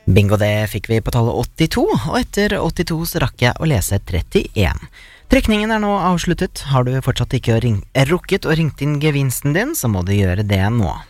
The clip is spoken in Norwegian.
Bingo, det fikk vi på tallet 82, og etter 82 så rakk jeg å lese 31. Trekningen er nå avsluttet. Har du fortsatt ikke rukket og ringt inn gevinsten din, så må du gjøre det nå.